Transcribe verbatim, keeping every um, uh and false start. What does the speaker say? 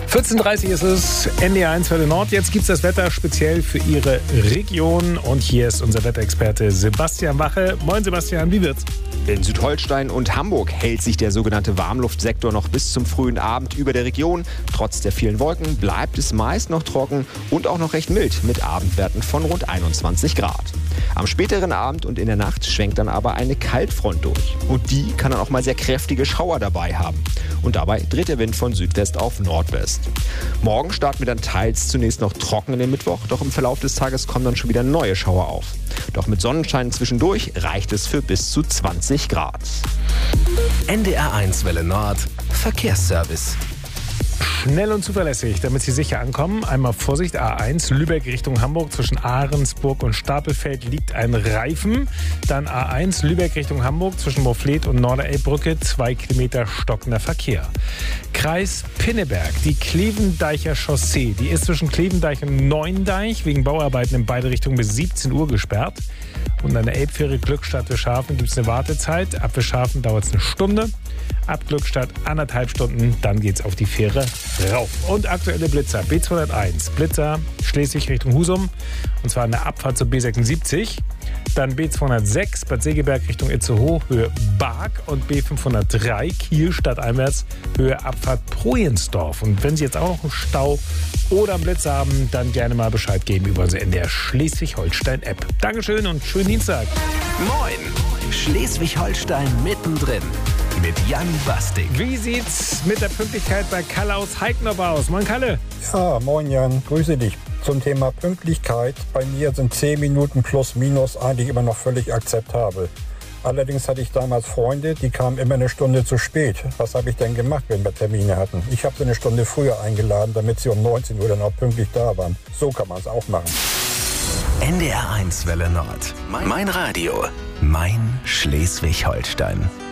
vierzehn Uhr dreißig ist es, N D R eins Welle Nord. Jetzt gibt es das Wetter speziell für Ihre Region. Und hier ist unser Wetterexperte Sebastian Wache. Moin Sebastian, wie wird's? In Südholstein und Hamburg hält sich der sogenannte Warmluftsektor noch bis zum frühen Abend über der Region. Trotz der vielen Wolken bleibt es meist noch trocken und auch noch recht mild mit Abendwerten von rund einundzwanzig Grad. Am späteren Abend und in der Nacht schwenkt dann aber eine Kaltfront durch. Und die kann dann auch mal sehr kräftige Schauer dabei haben. Und dabei dreht der Wind von Südwest auf Nordwest. Morgen starten wir dann teils zunächst noch trocken in den Mittwoch, doch im Verlauf des Tages kommen dann schon wieder neue Schauer auf. Doch mit Sonnenschein zwischendurch reicht es für bis zu zwanzig Grad. N D R eins Welle Nord Verkehrsservice. Schnell und zuverlässig, damit Sie sicher ankommen. Einmal Vorsicht, A eins, Lübeck Richtung Hamburg. Zwischen Ahrensburg und Stapelfeld liegt ein Reifen. Dann A eins, Lübeck Richtung Hamburg. Zwischen Moorfleet und Norderelbbrücke. Zwei Kilometer stockender Verkehr. Kreis Pinneberg, die Klevendeicher Chaussee. Die ist zwischen Klevendeich und Neuendeich wegen Bauarbeiten in beide Richtungen bis siebzehn Uhr gesperrt. Und an der Elbfähre Glückstadt-Wischhafen gibt es eine Wartezeit. Ab Wischhafen dauert es eine Stunde. Ab Glückstadt anderthalb Stunden, dann geht's auf die Fähre rauf. Und aktuelle Blitzer, B zweihunderteins, Blitzer Schleswig Richtung Husum, und zwar an der Abfahrt zur B sechsundsiebzig. Dann B zweihundertsechs, Bad Segeberg Richtung Itzehoe, Höhe Barg, und B fünfhundertdrei, Kiel stadteinwärts, Höhe Abfahrt Projensdorf. Und wenn Sie jetzt auch noch einen Stau oder einen Blitz haben, dann gerne mal Bescheid geben über unsere N D R Schleswig-Holstein-App. Dankeschön und schönen Dienstag. Moin, Schleswig-Holstein mittendrin mit Jan Bastik. Wie sieht's mit der Pünktlichkeit bei Kalle aus Heikendorf aus? Moin Kalle. Ja, moin Jan, grüße dich. Zum Thema Pünktlichkeit, bei mir sind zehn Minuten plus minus eigentlich immer noch völlig akzeptabel. Allerdings hatte ich damals Freunde, die kamen immer eine Stunde zu spät. Was habe ich denn gemacht, wenn wir Termine hatten? Ich habe sie eine Stunde früher eingeladen, damit sie um neunzehn Uhr dann auch pünktlich da waren. So kann man es auch machen. N D R eins Welle Nord. Mein Radio. Mein Schleswig-Holstein.